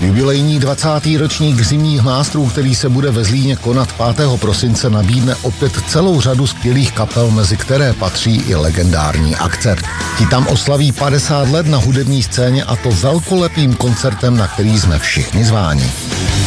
Jubilejní 20. ročník Zimních mástrů, který se bude ve Zlíně konat 5. prosince, nabídne opět celou řadu skvělých kapel, mezi které patří i legendární Akcept. Ti tam oslaví 50 let na hudební scéně, a to velkolepým koncertem, na který jsme všichni zváni.